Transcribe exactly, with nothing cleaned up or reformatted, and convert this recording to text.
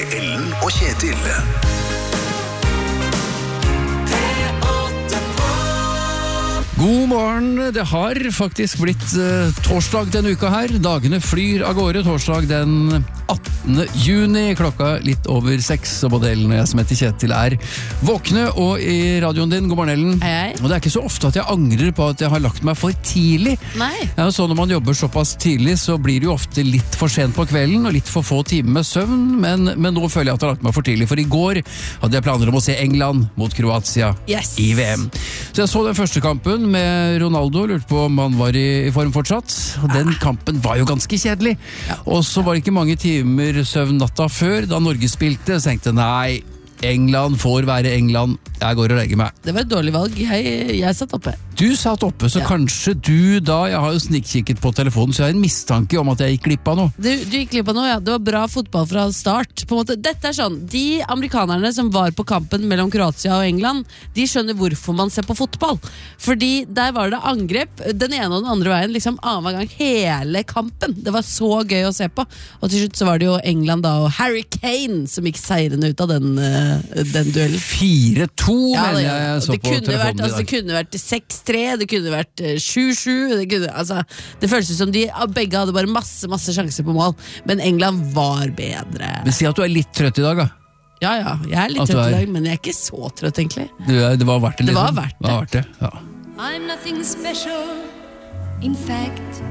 med Ellen og Kjetil. God morgen, det har faktisk blitt uh, torsdag denne uka her. Dagene flyr av gårde, torsdag den attende juni, klokka litt over seks, og både Ellen og jeg som heter Kjetil er våkne, og i radioen din, god morgen Ellen. Hei, hei. Og det er ikke så ofte at jeg angrer på at jeg har lagt meg for tidlig. Nei. Ja, så når man jobber såpass tidlig, så blir det jo ofte litt for sent på kvelden, og litt for få timer med søvn, men, men nå føler jeg at jeg har lagt meg for tidlig, for i går hadde jeg planer om å se England mot Kroatia Yes. i V M. Så jeg så den første kampen med Ronaldo, lurte på om han var i, i form fortsatt, og den kampen var jo ganske kjedelig. Ja. Og så var det ikke mange timer søvn natta før, da Norge spilte, så tenkte jeg, nei, England får være England, jeg går og legger meg. Det var et dårlig valg. Jeg, jeg satt oppe. Du satt oppe, så Ja. kanskje du da, jeg har jo snikkikket på telefonen, så jeg har en mistanke om at jeg gikk glipp av noe. Du, du gikk glipp av noe, ja. Det var bra fotball fra start. På en måte. Dette er sånn, de amerikanerne som var på kampen mellom Kroatia og England, de skjønner hvorfor man ser på fotball. Fordi der var det angrep, den ene og den andre veien, liksom annenhver gang hele kampen. Det var så gøy å se på. Og til slutt så var det jo England da, og Harry Kane som gikk seirende ut av den, uh, den duellen. fire to, Ja, mener det, jeg, jeg så det på kunne telefonen vært, i altså, dag. det kunne vært seks tre, det kunne vært eh, sju sju, det, kunne, altså, det føles ut som de begge hadde bare masse, masse sjanser på mål, men England var bedre. Men si at du er litt trøtt i dag, da. Ja, ja, jeg er litt At du trøtt i er- dag, men jeg er ikke så trøtt egentlig. Du, det var verdt det, Det liksom. var verdt det. Det var verdt det, ja. I'm nothing special, in fact.